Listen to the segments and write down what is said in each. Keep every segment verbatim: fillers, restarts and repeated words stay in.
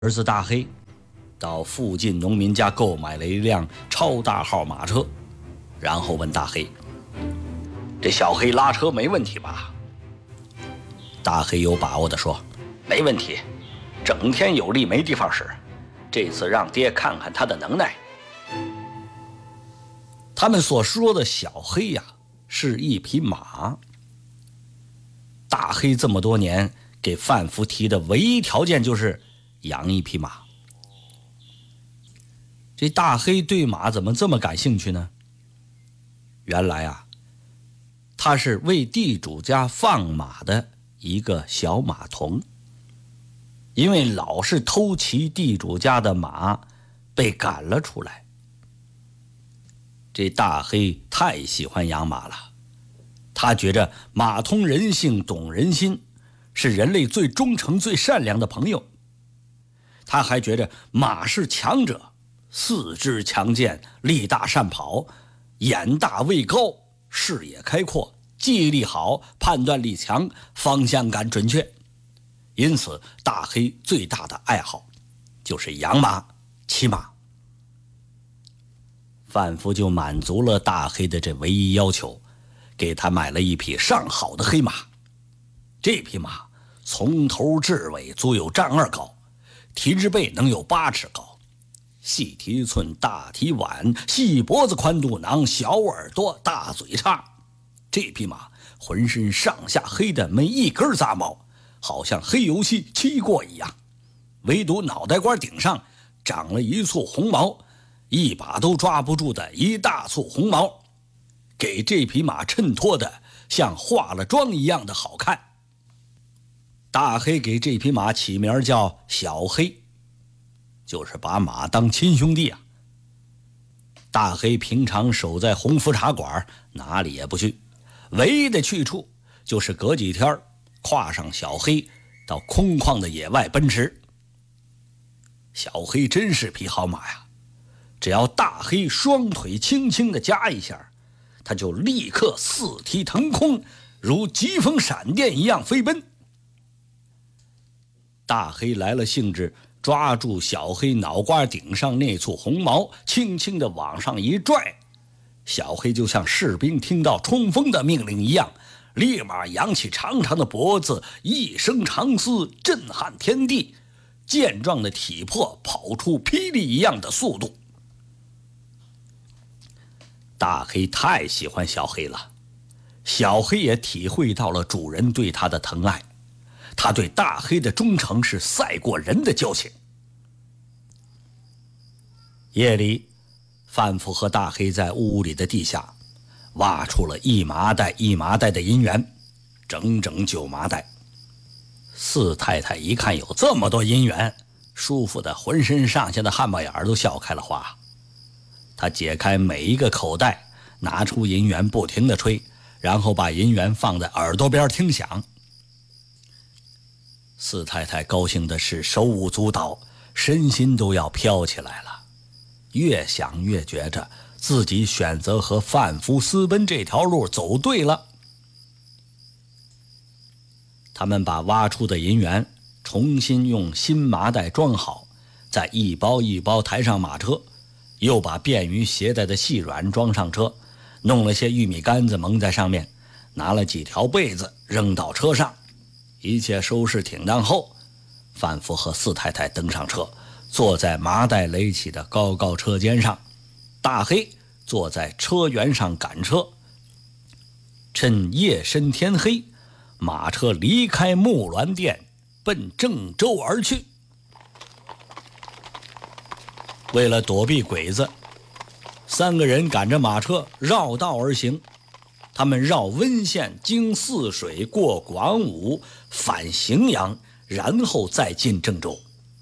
儿子大黑到附近农民家购买了一辆超大号马车，然后问大黑：“这小黑拉车没问题吧？”大黑有把握地说：“没问题，整天有力没地方使，这次让爹看看他的能耐。”他们所说的小黑呀，是一匹马。大黑这么多年给范福提的唯一条件就是养一匹马。这大黑对马怎么这么感兴趣呢？原来啊，他是为地主家放马的一个小马童，因为老是偷骑地主家的马，被赶了出来。这大黑太喜欢养马了，他觉着马通人性，懂人心，是人类最忠诚最善良的朋友。他还觉着马是强者，四肢强健，力大善跑，眼大胃高，视野开阔，记忆力好，判断力强，方向感准确。因此大黑最大的爱好就是养马骑马。范福就满足了大黑的这唯一要求，给他买了一匹上好的黑马。这匹马从头至尾足有丈二高，蹄之背能有八尺高，细蹄寸，大蹄腕，细脖子，宽肚囊，小耳朵，大嘴叉。这匹马浑身上下黑的没一根杂毛，好像黑油漆漆过一样，唯独脑袋瓜顶上长了一簇红毛，一把都抓不住的一大簇红毛，给这匹马衬托的像化了妆一样的好看。大黑给这匹马起名叫小黑，就是把马当亲兄弟啊。大黑平常守在鸿福茶馆，哪里也不去，唯一的去处就是隔几天跨上小黑到空旷的野外奔驰。小黑真是匹好马呀，只要大黑双腿轻轻地夹一下，他就立刻四蹄腾空，如疾风闪电一样飞奔。大黑来了兴致，抓住小黑脑瓜顶上那簇红毛，轻轻地往上一拽，小黑就像士兵听到冲锋的命令一样，立马扬起长长的脖子，一声长嘶，震撼天地，健壮的体魄跑出霹雳一样的速度。大黑太喜欢小黑了，小黑也体会到了主人对他的疼爱，他对大黑的忠诚是赛过人的交情。夜里，范福和大黑在屋里的地下挖出了一麻袋一麻袋的银元，整整九麻袋。四太太一看有这么多银元，舒服的浑身上下的汗毛眼都笑开了花。他解开每一个口袋，拿出银元不停地吹，然后把银元放在耳朵边听响。四太太高兴的是手舞足蹈，身心都要飘起来了，越想越觉着自己选择和范福私奔这条路走对了。他们把挖出的银元重新用新麻袋装好，再一包一包抬上马车，又把便于携带的细软装上车，弄了些玉米杆子蒙在上面，拿了几条被子扔到车上。一切收拾挺当后，范福和四太太登上车，坐在麻袋垒起的高高车间上，大黑坐在车辕上赶车。趁夜深天黑，马车离开木銮殿，奔郑州而去。为了躲避鬼子，三个人赶着马车绕道而行。他们绕温县，经泗水，过广武，返荥阳，然后再进郑州。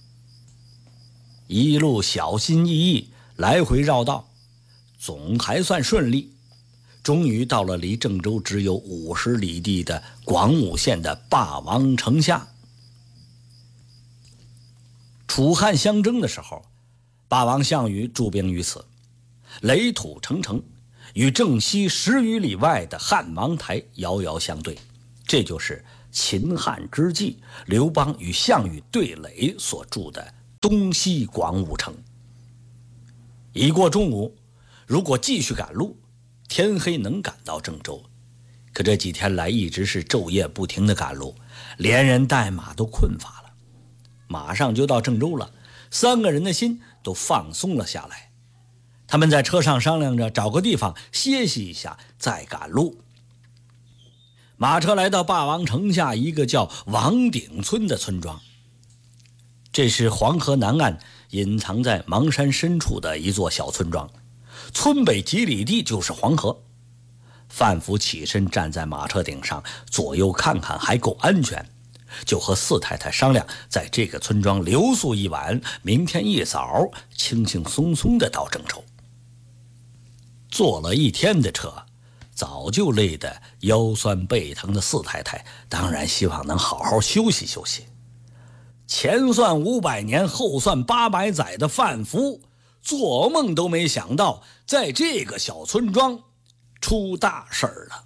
一路小心翼翼，来回绕道，总还算顺利。终于到了离郑州只有五十里地的广武县的霸王城下。楚汉相争的时候，霸王项羽驻兵于此，垒土成城，与郑西十余里外的汉王台遥遥相对。这就是秦汉之际刘邦与项羽对垒所筑的东西广五城。一过中午，如果继续赶路，天黑能赶到郑州。可这几天来一直是昼夜不停的赶路，连人带马都困乏了。马上就到郑州了，三个人的心都放松了下来。他们在车上商量着找个地方歇息一下，再赶路。马车来到霸王城下一个叫王顶村的村庄，这是黄河南岸隐藏在邙山深处的一座小村庄，村北几里地就是黄河。范福起身站在马车顶上，左右看看还够安全，就和四太太商量，在这个村庄留宿一晚，明天一早轻轻松松地到郑州。坐了一天的车，早就累得腰酸背疼的四太太当然希望能好好休息休息。前算五百年，后算八百载的范福，做梦都没想到在这个小村庄出大事儿了。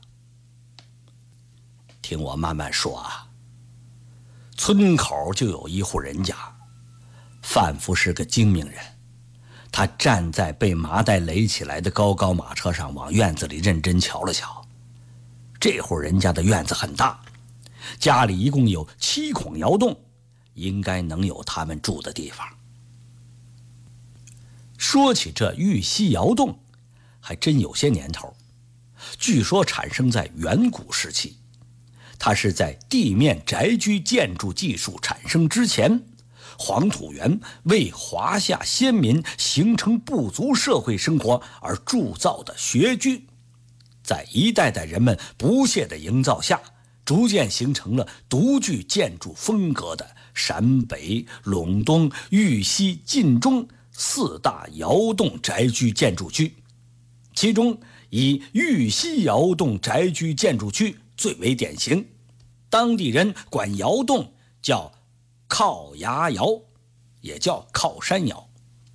听我慢慢说啊。村口就有一户人家，范福是个精明人，他站在被麻袋垒起来的高高马车上，往院子里认真瞧了瞧。这户人家的院子很大，家里一共有七孔窑洞，应该能有他们住的地方。说起这玉溪窑洞，还真有些年头。据说产生在远古时期，它是在地面宅居建筑技术产生之前，黄土原为华夏先民形成部族社会生活而铸造的穴居，在一代代人们不懈的营造下，逐渐形成了独具建筑风格的陕北、陇东、豫西、晋中四大窑洞宅居建筑区。其中以豫西窑洞宅居建筑区最为典型，当地人管窑洞叫靠崖窑，也叫靠山窑。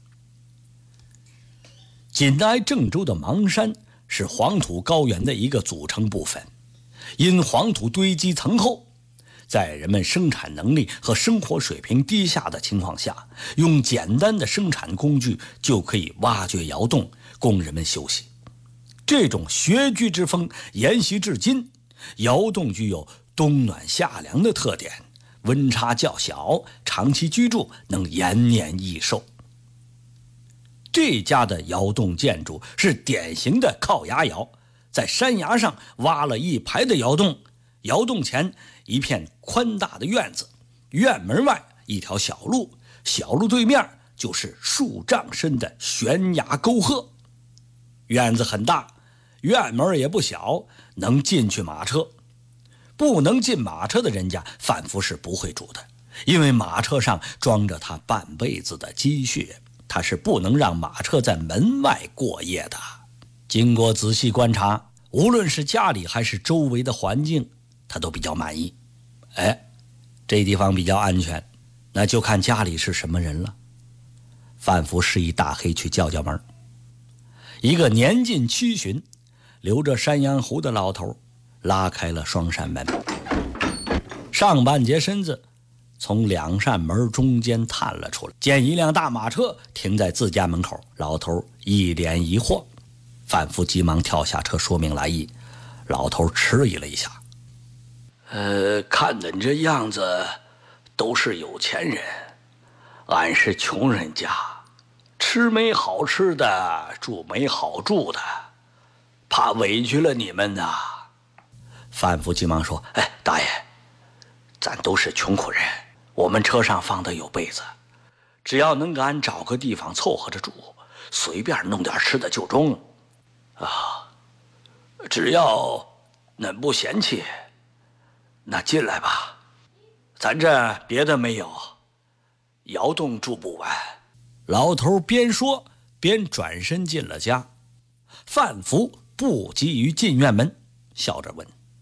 紧挨郑州的邙山是黄土高原的一个组成部分，因黄土堆积层厚，在人们生产能力和生活水平低下的情况下，用简单的生产工具就可以挖掘窑洞供人们休息。这种穴居之风沿袭至今，窑洞具有冬暖夏凉的特点，温差较小，长期居住能延年益寿。这家的窑洞建筑是典型的靠崖窑，在山崖上挖了一排的窑洞，窑洞前一片宽大的院子，院门外一条小路，小路对面就是数丈深的悬崖沟壑。院子很大，院门也不小，能进去马车。不能进马车的人家，范福是不会住的，因为马车上装着他半辈子的积蓄，他是不能让马车在门外过夜的。经过仔细观察，无论是家里还是周围的环境，他都比较满意。哎，这地方比较安全，那就看家里是什么人了。范福示意大黑去叫叫门。一个年近七旬、留着山羊胡的老头拉开了双扇门，上半截身子从两扇门中间探了出来，见一辆大马车停在自家门口，老头一脸疑惑。范福急忙跳下车说明来意，老头迟疑了一下，呃，看你这样子都是有钱人，俺是穷人家，吃没好吃的，住没好住的，怕委屈了你们呐。范福急忙说，哎，大爷，咱都是穷苦人，我们车上放的有被子，只要能给俺找个地方凑合着住，随便弄点吃的就中啊。只要恁不嫌弃，那进来吧，咱这别的没有，窑洞住不完。老头边说边转身进了家。范福不急于进院门，笑着问，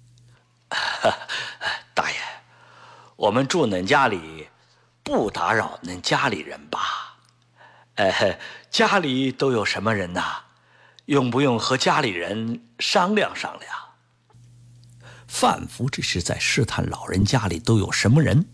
大爷，我们住恁家里，不打扰恁家里人吧？呃，家里都有什么人呐？用不用和家里人商量商量？范福这是在试探老人家里都有什么人。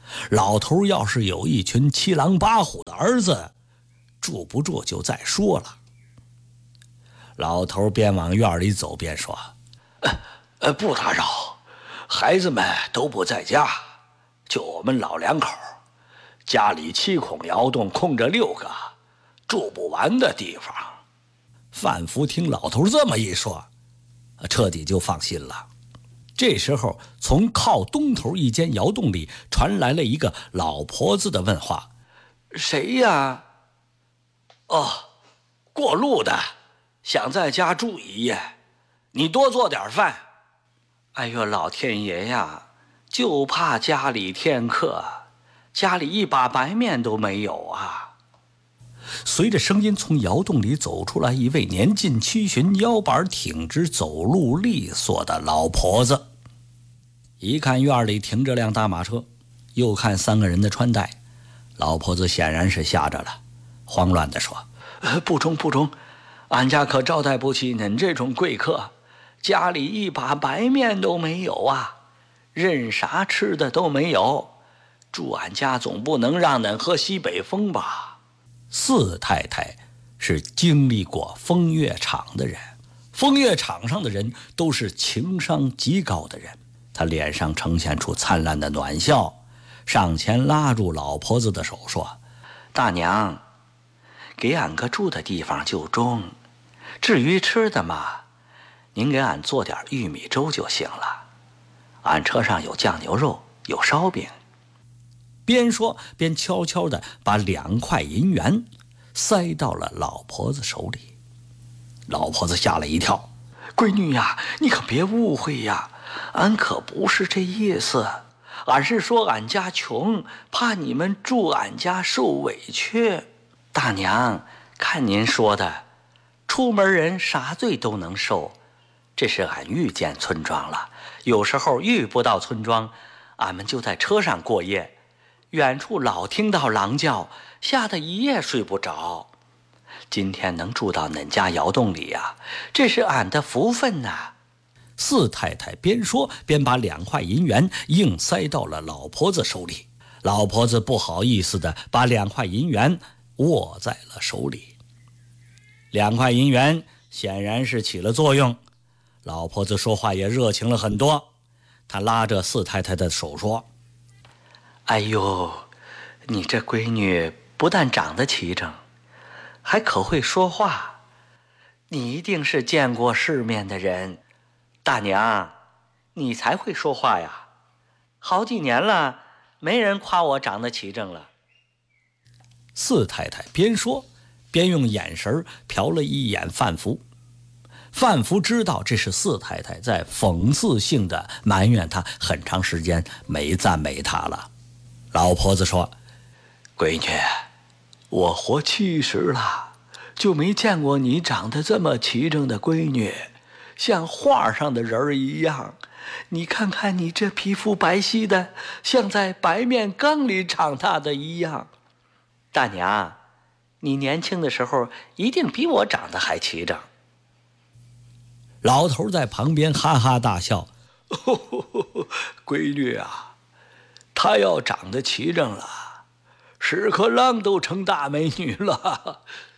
老头要是有一群七狼八虎的儿子，住不住就再说了。老头边往院里走边说：“ 呃呃，不打扰，孩子们都不在家，就我们老两口，家里七孔窑洞空着六个，住不完的地方。” 范福听老头这么一说，彻底就放心了。这时候，从靠东头一间窑洞里传来了一个老婆子的问话：“ 谁呀？”“哦，过路的，想在家住一夜，你多做点饭。”“哎呦，老天爷呀，就怕家里添客，家里一把白面都没有啊。” 随着声音从窑洞里走出来一位年近七旬、腰板挺直、走路利索的老婆子。一看院里停着辆大马车，又看三个人的穿戴，老婆子显然是吓着了，慌乱地说：“ 呃，不中不中，俺家可招待不起恁这种贵客，家里一把白面都没有啊，任啥吃的都没有，住俺家总不能让恁喝西北风吧？” 四太太是经历过风月场的人，风月场上的人都是情商极高的人。她脸上呈现出灿烂的暖笑，上前拉住老婆子的手说：“ 大娘，给俺个住的地方就中，至于吃的嘛，您给俺做点玉米粥就行了。俺车上有酱牛肉，有烧饼。” 边说边悄悄地把两块银元塞到了老婆子手里。老婆子吓了一跳：“ 闺女呀，你可别误会呀，俺可不是这意思，俺是说俺家穷，怕你们住俺家受委屈。大娘，看您说的，出门人啥罪都能受，这是俺遇见村庄了，有时候遇不到村庄，俺们就在车上过夜，远处老听到狼叫，吓得一夜睡不着。今天能住到恁家窑洞里呀，这是俺的福分呐。” 四太太边说边把两块银元硬塞到了老婆子手里。老婆子不好意思地把两块银元握在了手里。两块银元显然是起了作用，老婆子说话也热情了很多。她拉着四太太的手说：“ 哎呦，你这闺女不但长得齐整，还可会说话，你一定是见过世面的人。大娘，你才会说话呀，好几年了，没人夸我长得齐整了。” 四太太边说边用眼神瞟了一眼范福。范福知道这是四太太在讽刺性的埋怨他很长时间没赞美他了。老婆子说：“ 闺女，我活七十了，就没见过你长得这么齐整的闺女，像画上的人一样。你看看你这皮肤白皙的，像在白面缸里长大的一样。大娘，你年轻的时候一定比我长得还齐整。” 老头在旁边哈哈大笑：“ 呵呵呵，闺女啊，她要长得齐整了，屎壳郎都成大美女了。”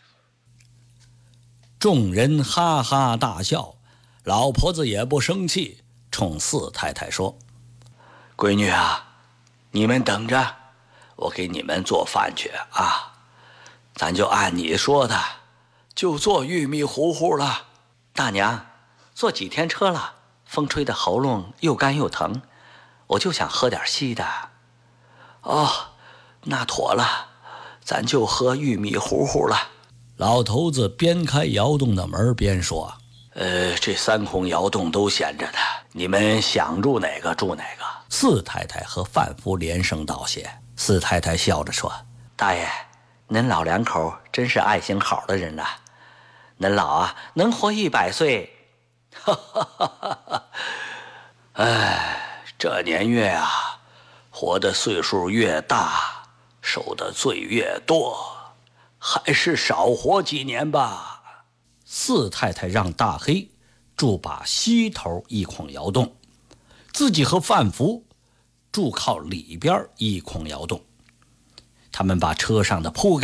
众人哈哈大笑，老婆子也不生气，冲四太太说：“ 闺女啊，你们等着，我给你们做饭去啊。咱就按你说的，就做玉米糊糊了。大娘，坐几天车了，风吹的喉咙又干又疼，我就想喝点稀的。”“哦，那妥了，咱就喝玉米糊糊了。” 老头子边开窑洞的门边说：“ 呃，这三孔窑洞都闲着呢，你们想住哪个住哪个。” 四太太和范福连声道谢。四太太笑着说：“ 大爷，恁老两口真是爱心好的人呐、啊，恁老啊能活一百岁。”哈哈哈哈哈！哎，这年月啊，活的岁数越大，受的罪越多，还是少活几年吧。 四太太让大黑住把西头一孔窑洞，自己和范福住靠里边一孔窑洞。他们把车上的铺盖